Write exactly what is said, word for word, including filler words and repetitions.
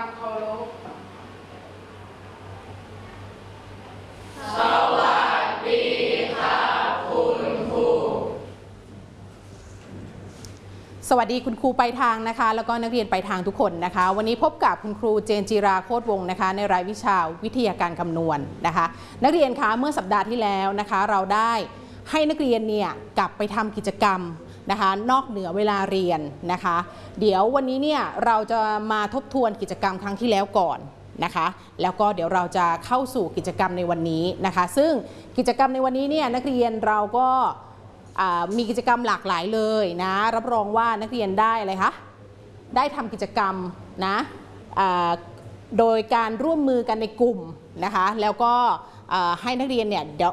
ความเคารพสวัสดีค่ะคุณครูสวัสดีคุณครูไปทางนะคะแล้วก็นักเรียนไปทางทุกคนนะคะวันนี้พบกับคุณครูเจนจิราโคตรวงศ์นะคะในรายวิชาวิทยาการคำนวณนะคะนักเรียนคะเมื่อสัปดาห์ที่แล้วนะคะเราได้ให้นักเรียนเนี่ยกลับไปทำกิจกรรมนะคะนอกเหนือเวลาเรียนนะคะเดี๋ยววันนี้เนี่ยเราจะมาทบทวนกิจกรรมครั้งที่แล้วก่อนนะคะแล้วก็เดี๋ยวเราจะเข้าสู่กิจกรรมในวันนี้นะคะซึ่งกิจกรรมในวันนี้เนี่ยนักเรียนเราก็มีกิจกรรมหลากหลายเลยนะรับรองว่านักเรียนได้อะไรคะได้ทำกิจกรรมนะโดยการร่วมมือกันในกลุ่มนะคะแล้วก็ให้นักเรียนเนี่ยเดี๋ยว